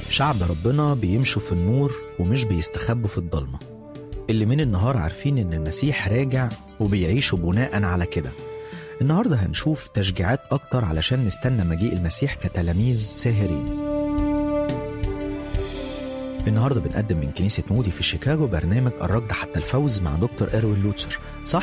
شعب ربنا بيمشوا في النور ومش بيستخبوا في الضلمة، اللي من النهار عارفين إن المسيح راجع وبيعيشوا بناء على كده. النهاردة هنشوف تشجيعات أكتر علشان نستنى مجيء المسيح كتلاميذ ساهرين. النهاردة بنقدم من كنيسة مودي في شيكاغو برنامج الركض حتى الفوز مع دكتور إروين لوتسر، صح